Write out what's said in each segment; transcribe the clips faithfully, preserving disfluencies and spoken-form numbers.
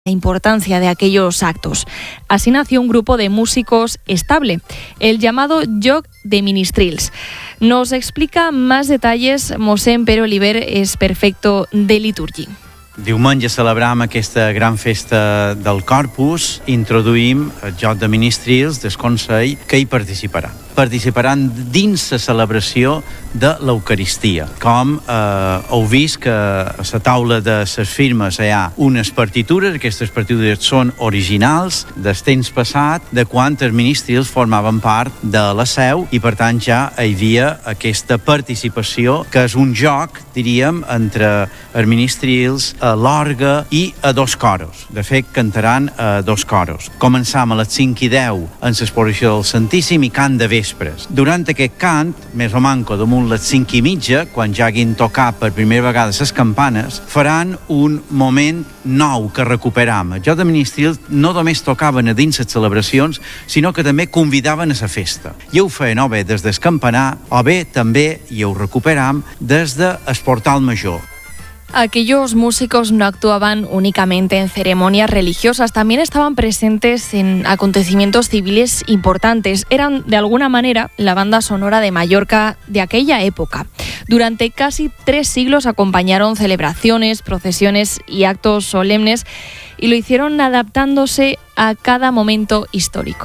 la importancia de aquellos actos. Así nació un grupo de músicos estable, el llamado Joc de Ministrils. Nos explica más detalles mossèn Pere Oliver, és prefecto de litúrgia. Diumenge celebrem aquesta gran festa del Corpus, introduïm el Joc de Ministrils del Consell que hi participaran. Participaran dins la celebració de l'Eucaristia. Com eh, heu vist que a la taula de les firmes hi ha unes partitures, aquestes partitures són originals del temps passat, de quan els ministrils formaven part de la seu i per tant ja hi havia aquesta participació que és un joc, diríem, entre els ministrils, l'orgue i a dos coros. De fet, cantaran a dos coros. Començam a les cinc i deu en l'exposició del Santíssim i cant de vespres. Durant aquest cant, més o manco damunt les cinc i mitja, quan ja hagin tocat per primera vegada les campanes, faran un moment nou que recuperam. El Joc de Ministrils no només tocaven a dins les celebracions, sinó que també convidaven a la festa. I ho feien o bé des del campanar, o bé també, i ho recuperam, des del Portal Major. Aquellos músicos no actuaban únicamente en ceremonias religiosas, también estaban presentes en acontecimientos civiles importantes. Eran, de alguna manera, la banda sonora de Mallorca de aquella época. Durante casi tres siglos acompañaron celebraciones, procesiones y actos solemnes y lo hicieron adaptándose a cada momento histórico.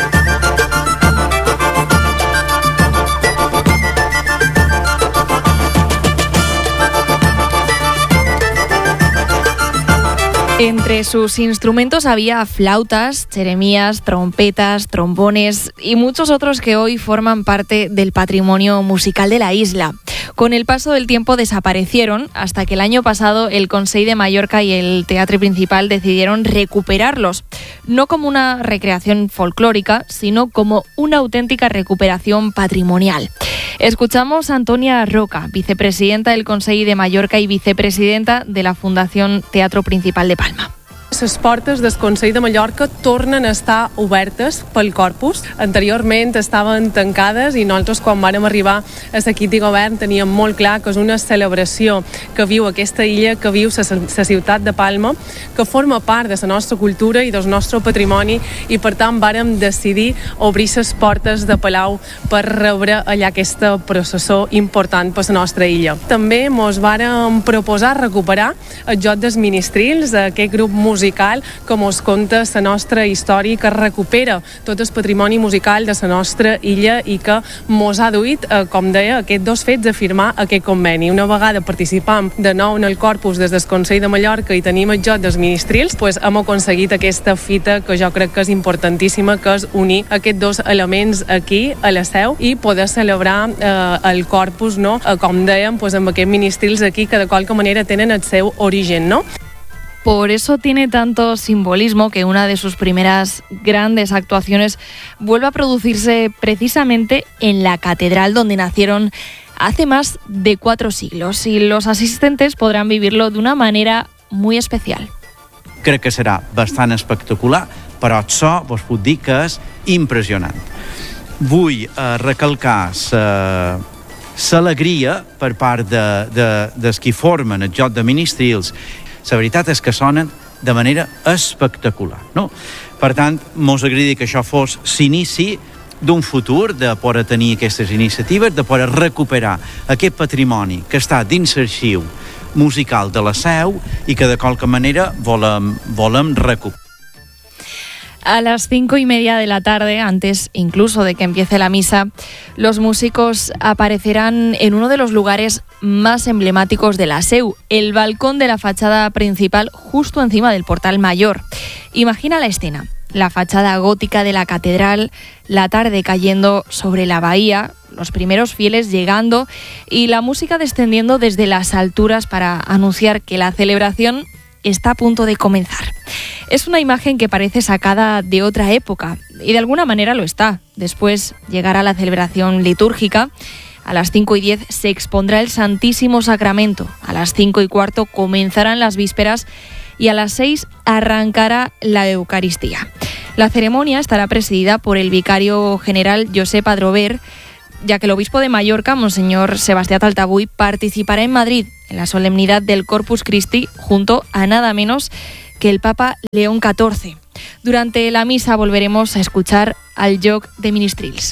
Entre sus instrumentos había flautas, cheremías, trompetas, trombones y muchos otros que hoy forman parte del patrimonio musical de la isla. Con el paso del tiempo desaparecieron hasta que el año pasado el Consell de Mallorca y el Teatre Principal decidieron recuperarlos, no como una recreación folclórica, sino como una auténtica recuperación patrimonial. Escuchamos a Antonia Roca, vicepresidenta del Consell de Mallorca y vicepresidenta de la Fundación Teatro Principal de Palma. Les portes del Consell de Mallorca tornen a estar obertes pel Corpus. Anteriorment estaven tancades i nosaltres, quan vàrem arribar a l'equip de govern, teníem molt clar que és una celebració que viu aquesta illa, que viu la ciutat de Palma, que forma part de la nostra cultura i del nostre patrimoni, i per tant vàrem decidir obrir les portes de Palau per rebre allà aquesta processó important per la nostra illa. També ens vàrem proposar recuperar el Joc dels Ministrils, aquest grup musical musical que mos conta la nostra història, que recupera tot el patrimoni musical de la nostra illa i que mos ha duit, eh, com deia, aquests dos fets a firmar aquest conveni. Una vegada participam de nou en el Corpus des del Consell de Mallorca i tenim el Joc dels Ministrils, pues hem aconseguit aquesta fita que jo crec que és importantíssima, que és unir aquests dos elements aquí a la seu i poder celebrar eh, el Corpus, no? Eh, com dèiem, pues, amb aquests ministrils aquí que de qualque manera tenen el seu origen, no? Por eso tiene tanto simbolismo que una de sus primeras grandes actuaciones vuelve a producirse precisamente en la catedral donde nacieron hace más de cuatro siglos, y los asistentes podrán vivirlo de una manera muy especial. Crec que serà bastant espectacular, però el so vos puc dir que és impressionant. Vull eh, recalcar l'alegria per part de, de, dels qui formen el Joc de Ministrils. La veritat és que sonen de manera espectacular, no? Per tant, mos agradaria que això fos l'inici d'un futur, de poder tenir aquestes iniciatives, de poder recuperar aquest patrimoni que està dins l'arxiu musical de la seu i que de qualque manera volem, volem recuperar. A las cinco y media de la tarde, antes incluso de que empiece la misa, los músicos aparecerán en uno de los lugares más emblemáticos de la Seu, el balcón de la fachada principal justo encima del portal mayor. Imagina la escena, la fachada gótica de la catedral, la tarde cayendo sobre la bahía, los primeros fieles llegando y la música descendiendo desde las alturas para anunciar que la celebración está a punto de comenzar. Es una imagen que parece sacada de otra época, y de alguna manera lo está. Después llegará la celebración litúrgica. A las cinco y diez se expondrá el Santísimo Sacramento. A las cinco y cuarto comenzarán las vísperas y a las seis arrancará la Eucaristía. La ceremonia estará presidida por el vicario general Josep Adrover, ya que el obispo de Mallorca, Monseñor Sebastián Taltabuy, participará en Madrid en la solemnidad del Corpus Christi junto a nada menos que el Papa León catorce. Durante la misa volveremos a escuchar al Joc de Ministrils.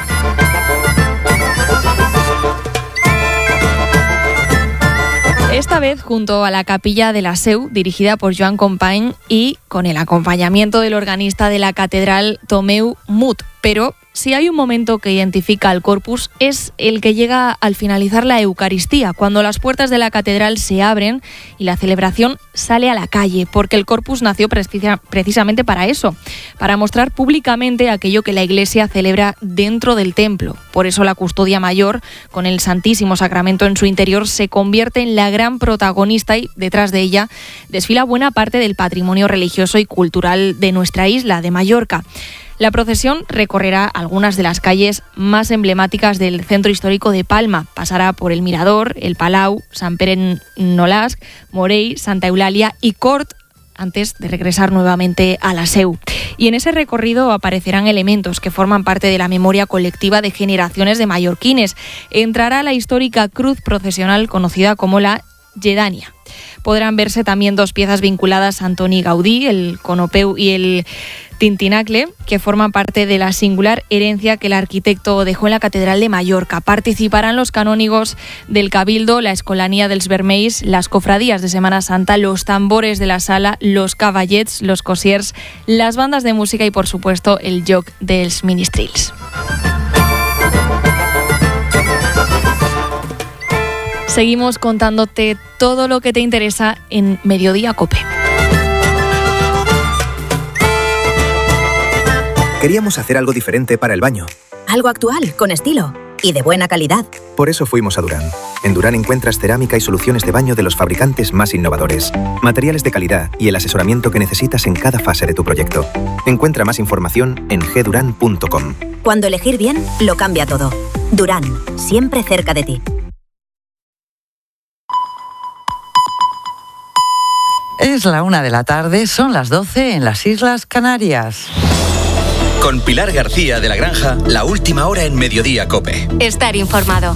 Esta vez junto a la Capilla de la Seu, dirigida por Joan Company y con el acompañamiento del organista de la Catedral Tomeu Mut. Pero si hay un momento que identifica al Corpus es el que llega al finalizar la Eucaristía, cuando las puertas de la catedral se abren y la celebración sale a la calle, porque el Corpus nació precisamente para eso, para mostrar públicamente aquello que la Iglesia celebra dentro del templo. Por eso la custodia mayor, con el Santísimo Sacramento en su interior, se convierte en la gran protagonista y detrás de ella desfila buena parte del patrimonio religioso y cultural de nuestra isla, de Mallorca. La procesión recorrerá algunas de las calles más emblemáticas del centro histórico de Palma. Pasará por el Mirador, el Palau, Sant Pere Nolasc, Morell, Santa Eulalia y Cort, antes de regresar nuevamente a la Seu. Y en ese recorrido aparecerán elementos que forman parte de la memoria colectiva de generaciones de mallorquines. Entrará la histórica cruz procesional conocida como la Lledania. Podrán verse también dos piezas vinculadas a Antoni Gaudí, el Conopeu y el Tintinacle, que forman parte de la singular herencia que el arquitecto dejó en la Catedral de Mallorca. Participarán los canónigos del Cabildo, la Escolanía dels Vermells, las cofradías de Semana Santa, los tambores de la sala, los cavallets, los cosiers, las bandas de música y, por supuesto, el Joc dels Ministrils. Seguimos contándote todo lo que te interesa en Mediodía COPE. Queríamos hacer algo diferente para el baño. Algo actual, con estilo y de buena calidad. Por eso fuimos a Durán. En Durán encuentras cerámica y soluciones de baño de los fabricantes más innovadores, materiales de calidad y el asesoramiento que necesitas en cada fase de tu proyecto. Encuentra más información en g duran punto com. Cuando elegir bien, lo cambia todo. Durán, siempre cerca de ti. Es la una de la tarde, son las doce en las Islas Canarias. Con Pilar García de la Granja, la última hora en Mediodía COPE. Estar informado.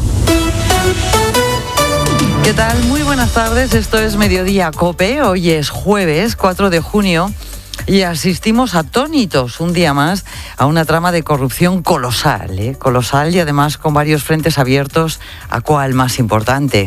¿Qué tal? Muy buenas tardes, esto es Mediodía COPE. Hoy es jueves cuatro de junio y asistimos atónitos un día más a una trama de corrupción colosal, ¿eh? colosal y además con varios frentes abiertos, a cuál más importante.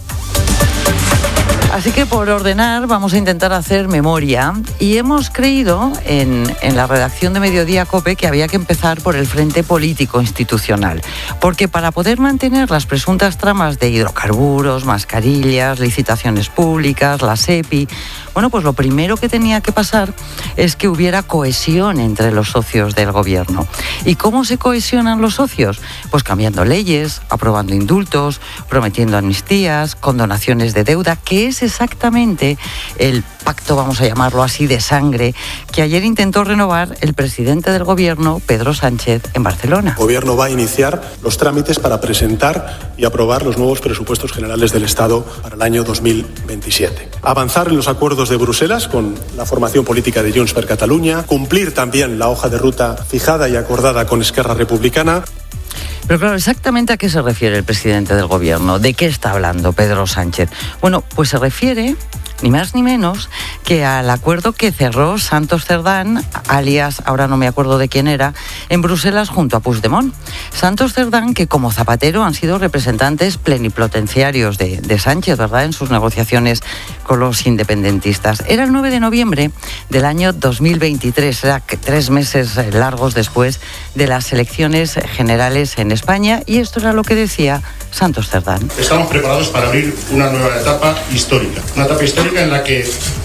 Así que por ordenar vamos a intentar hacer memoria y hemos creído en, en la redacción de Mediodía COPE que había que empezar por el frente político institucional, porque para poder mantener las presuntas tramas de hidrocarburos, mascarillas, licitaciones públicas, la SEPI, bueno, pues lo primero que tenía que pasar es que hubiera cohesión entre los socios del gobierno. ¿Y cómo se cohesionan los socios? Pues cambiando leyes, aprobando indultos, prometiendo amnistías, condonaciones de deuda, que es exactamente el pacto, vamos a llamarlo así, de sangre, que ayer intentó renovar el presidente del gobierno, Pedro Sánchez, en Barcelona. El gobierno va a iniciar los trámites para presentar y aprobar los nuevos presupuestos generales del Estado para el año dos mil veintisiete. Avanzar en los acuerdos de Bruselas con la formación política de Junts per Catalunya, cumplir también la hoja de ruta fijada y acordada con Esquerra Republicana. Pero claro, ¿exactamente a qué se refiere el presidente del gobierno? ¿De qué está hablando Pedro Sánchez? Bueno, pues se refiere, ni más ni menos, que al acuerdo que cerró Santos Cerdán, alias, ahora no me acuerdo de quién era, en Bruselas junto a Puigdemont. Santos Cerdán, que como Zapatero han sido representantes plenipotenciarios de, de Sánchez, ¿verdad?, en sus negociaciones con los independentistas. Era el nueve de noviembre del año dos mil veintitrés, era tres meses largos después de las elecciones generales en España, y esto era lo que decía Santos Cerdán. Estamos preparados para abrir una nueva etapa histórica, una etapa histórica en la que,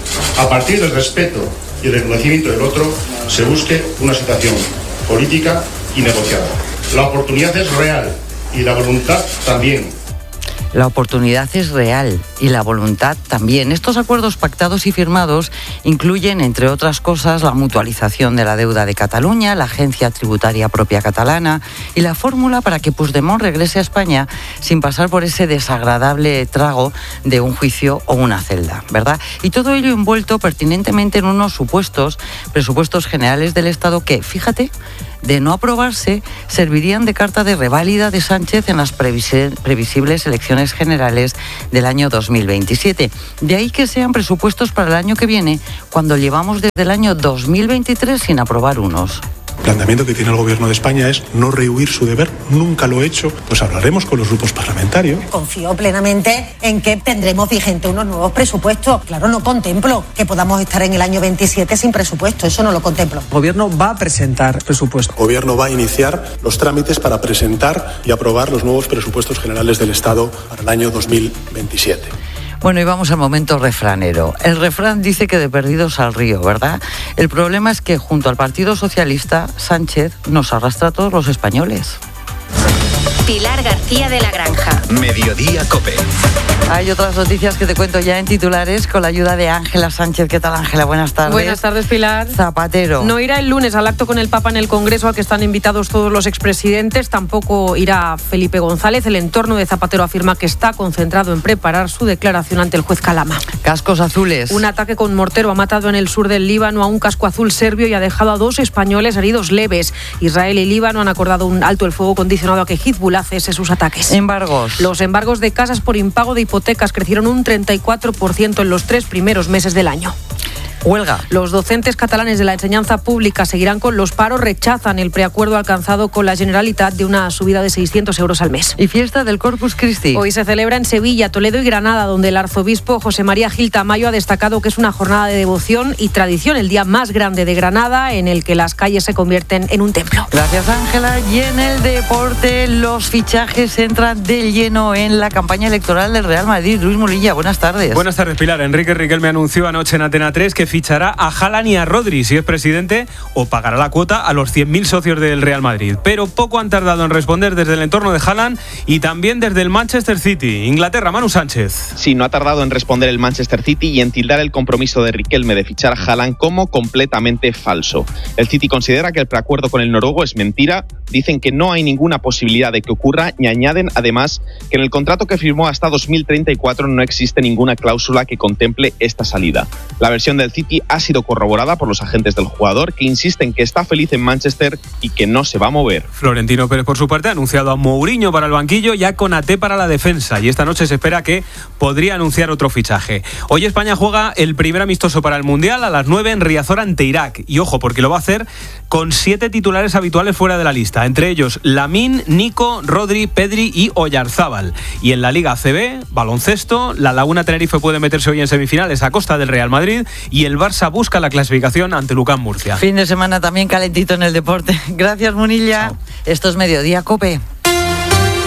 a partir del respeto y el reconocimiento del otro, se busque una situación política y negociada. La oportunidad es real y la voluntad también. La oportunidad es real y la voluntad también. Estos acuerdos pactados y firmados incluyen, entre otras cosas, la mutualización de la deuda de Cataluña, la agencia tributaria propia catalana y la fórmula para que Puigdemont regrese a España sin pasar por ese desagradable trago de un juicio o una celda, ¿verdad? Y todo ello envuelto pertinentemente en unos supuestos presupuestos generales del Estado que, fíjate, de no aprobarse, servirían de carta de reválida de Sánchez en las previsibles elecciones elecciones generales del año dos mil veintisiete. De ahí que sean presupuestos para el año que viene, cuando llevamos desde el año dos mil veintitrés sin aprobar unos. El planteamiento que tiene el Gobierno de España es no rehuir su deber, nunca lo he hecho, pues hablaremos con los grupos parlamentarios. Confío plenamente en que tendremos vigente unos nuevos presupuestos. Claro, no contemplo que podamos estar en el año veintisiete sin presupuesto, eso no lo contemplo. El Gobierno va a presentar presupuesto. El Gobierno va a iniciar los trámites para presentar y aprobar los nuevos presupuestos generales del Estado para el año dos mil veintisiete. Bueno, y vamos al momento refranero. El refrán dice que de perdidos al río, ¿verdad? El problema es que junto al Partido Socialista, Sánchez nos arrastra a todos los españoles. Pilar García de la Granja. Mediodía COPE. Hay otras noticias que te cuento ya en titulares con la ayuda de Ángela Sánchez. ¿Qué tal, Ángela? Buenas tardes. Buenas tardes, Pilar. Zapatero. No irá el lunes al acto con el Papa en el Congreso al que están invitados todos los expresidentes. Tampoco irá Felipe González. El entorno de Zapatero afirma que está concentrado en preparar su declaración ante el juez Calama. Cascos azules. Un ataque con mortero ha matado en el sur del Líbano a un casco azul serbio y ha dejado a dos españoles heridos leves. Israel y Líbano han acordado un alto el fuego condicionado a que Hezbollah cese sus ataques. Embargos. Los embargos de casas por impago de hipotecas crecieron un treinta y cuatro por ciento en los tres primeros meses del año. Huelga. Los docentes catalanes de la enseñanza pública seguirán con los paros, rechazan el preacuerdo alcanzado con la Generalitat de una subida de seiscientos euros al mes. Y fiesta del Corpus Christi. Hoy se celebra en Sevilla, Toledo y Granada, donde el arzobispo José María Gil Tamayo ha destacado que es una jornada de devoción y tradición, el día más grande de Granada, en el que las calles se convierten en un templo. Gracias, Ángela. Y en el deporte, los fichajes entran de lleno en la campaña electoral del Real Madrid. Luis Mulilla, buenas tardes. Buenas tardes, Pilar. Enrique Riquelme anunció anoche en Antena tres que fichará a Haaland y a Rodri si es presidente, o pagará la cuota a los cien mil socios del Real Madrid. Pero poco han tardado en responder desde el entorno de Haaland y también desde el Manchester City. Inglaterra, Manu Sánchez. Sí, no ha tardado en responder el Manchester City y en tildar el compromiso de Riquelme de fichar a Haaland como completamente falso. El City considera que el preacuerdo con el noruego es mentira, dicen que no hay ninguna posibilidad de que ocurra y añaden además que en el contrato que firmó hasta dos mil treinta y cuatro no existe ninguna cláusula que contemple esta salida. La versión del City ha sido corroborada por los agentes del jugador, que insisten que está feliz en Manchester y que no se va a mover. Florentino Pérez, por su parte, ha anunciado a Mourinho para el banquillo y a Konaté para la defensa, y esta noche se espera que podría anunciar otro fichaje. Hoy España juega el primer amistoso para el Mundial a las nueve en Riazor ante Irak, y ojo, porque lo va a hacer con siete titulares habituales fuera de la lista, entre ellos Lamine, Nico, Rodri, Pedri y Oyarzábal. Y en la Liga A C B, baloncesto, la Laguna Tenerife puede meterse hoy en semifinales a costa del Real Madrid y el Barça busca la clasificación ante Lucán Murcia. Fin de semana también calentito en el deporte. Gracias, Munilla. Chao. Esto es Mediodía COPE.